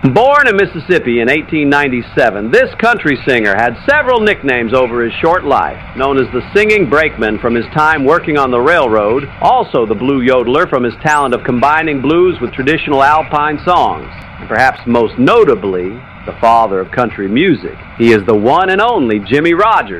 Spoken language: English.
Born in Mississippi in 1897, this country singer had several nicknames over his short life, known as the Singing Brakeman from his time working on the railroad, also the Blue Yodeler from his talent of combining blues with traditional Alpine songs, and perhaps most notably, the father of country music. He is the one and only Jimmie Rodgers.